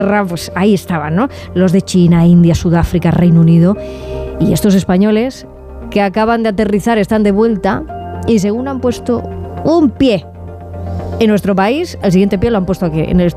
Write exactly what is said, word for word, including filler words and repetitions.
pues ahí estaban, ¿no? Los de China, India, Sudáfrica, Reino Unido. Y estos españoles que acaban de aterrizar están de vuelta y según han puesto un pie en nuestro país, el siguiente pie lo han puesto aquí en el